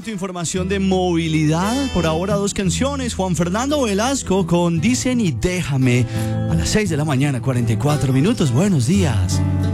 momento información de movilidad. Por ahora 2 canciones. Juan Fernando Velasco con Dicen y Déjame. A las 6 de la mañana, 44 minutos. Buenos días.